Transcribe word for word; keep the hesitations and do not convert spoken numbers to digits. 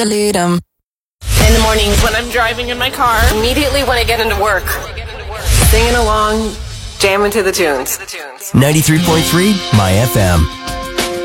Delete them. In the mornings when I'm driving in my car. Immediately when I get into work. Singing along, jamming to the tunes. ninety-three point three My F M.